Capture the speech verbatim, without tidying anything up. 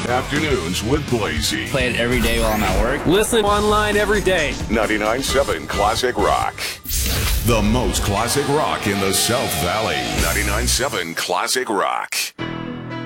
Afternoons with Blazy. Play it every day while I'm at work. Listen online every day. ninety-nine point seven Classic Rock. The most classic rock in the South Valley. ninety-nine point seven Classic Rock.